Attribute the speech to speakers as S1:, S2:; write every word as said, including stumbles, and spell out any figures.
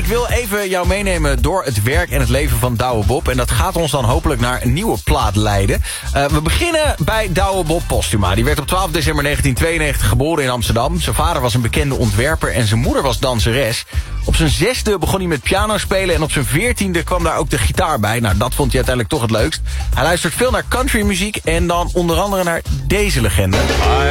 S1: wil even jou meenemen door het werk en het leven van Douwe Bob. En dat gaat ons dan hopelijk naar een nieuwe plaat leiden. Uh, we beginnen bij Douwe Bob Posthuma. Die werd op twaalf december negentien tweeënnegentig geboren in Amsterdam. Zijn vader was een bekende ontwerper en zijn moeder was danseres. Op zijn zesde begon hij met piano spelen en op zijn veertiende kwam daar ook de gitaar bij. Nou, dat vond hij uiteindelijk toch het leukst. Hij luistert veel naar countrymuziek en dan onder andere naar deze legende.